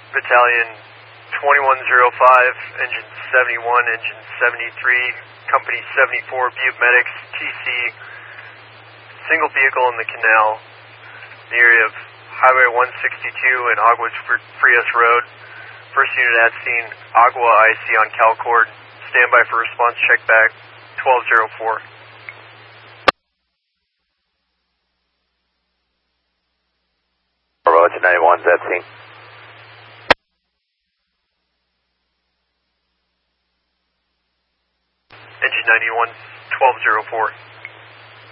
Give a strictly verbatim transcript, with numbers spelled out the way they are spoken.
Battalion twenty-one oh five, Engine seventy-one, Engine seventy-three, Company seventy-four, Butte Medics, T C, single vehicle in the canal, the area of Highway one sixty-two and Aguas Frias Road. First unit at scene, Agua I C on CalCord. Standby for response, check back, twelve oh four. Bravo to ninety-one, at scene. Engine ninety-one, twelve oh four.